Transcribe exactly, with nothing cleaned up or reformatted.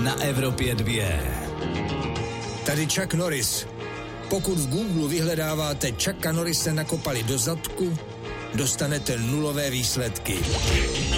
na Evropě dvě. Tady Chuck Norris. Pokud v Google vyhledáváte Chucka Norrise nakopali do zadku, dostanete nulové výsledky.